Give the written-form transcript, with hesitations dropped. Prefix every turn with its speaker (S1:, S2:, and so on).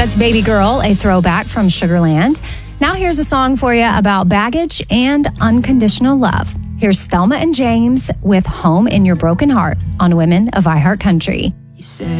S1: That's Baby Girl, a throwback from Sugarland. Now here's a song for you about baggage and unconditional love. Here's Thelma and James with Home in Your Broken Heart on Women of iHeart Country.